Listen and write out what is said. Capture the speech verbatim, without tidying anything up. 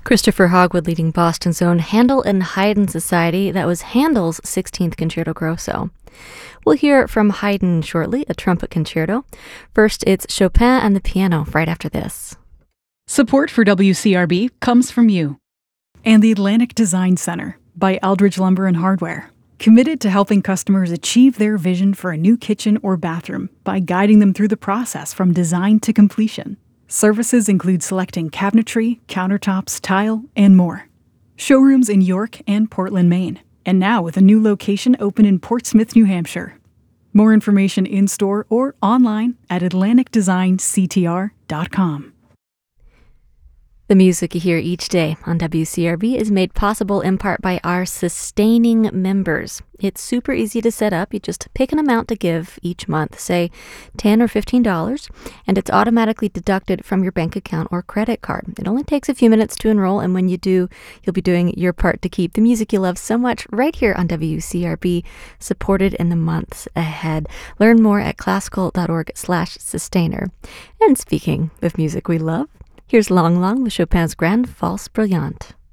Christopher Hogwood leading Boston's own Handel and Haydn Society. That was Handel's sixteenth Concerto Grosso. We'll hear from Haydn shortly, a trumpet concerto. First, it's Chopin and the piano right after this. Support for W C R B comes from you and the Atlantic Design Center by Eldridge Lumber and Hardware, committed to helping customers achieve their vision for a new kitchen or bathroom by guiding them through the process from design to completion. Services include selecting cabinetry, countertops, tile, and more. Showrooms in York and Portland, Maine, and now with a new location open in Portsmouth, New Hampshire. More information in-store or online at atlantic design c t r dot com. The music you hear each day on W C R B is made possible in part by our sustaining members. It's super easy to set up. You just pick an amount to give each month, say ten dollars or fifteen dollars, and it's automatically deducted from your bank account or credit card. It only takes a few minutes to enroll, and when you do, you'll be doing your part to keep the music you love so much right here on W C R B, supported in the months ahead. Learn more at classical.org slash sustainer. And speaking of music we love, here's Lang Lang with Chopin's Grande Valse Brillante.